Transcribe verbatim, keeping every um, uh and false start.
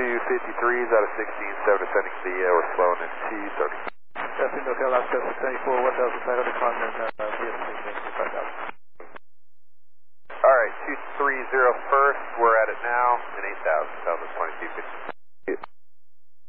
two fifty-threes out of sixteen seven ascending C, uh, we're slowing in two thirty. Testing Hotel Alaska seventy-four, one thousand five hundred Condon, uh, V S C, five thousand. Alright, two three zero first, we're at it now, in eight thousand, Southwest twenty-two fifty.